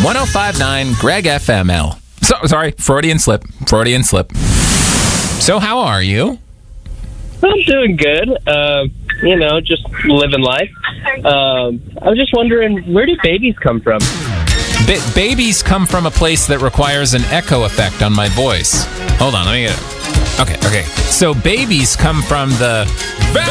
105.9 Greg FML. Sorry, Freudian slip. So how are you? I'm doing good. Just living life. I was just wondering, where do babies come from? Babies come from a place that requires an echo effect on my voice. Hold on, let me get it. Okay. So babies come from the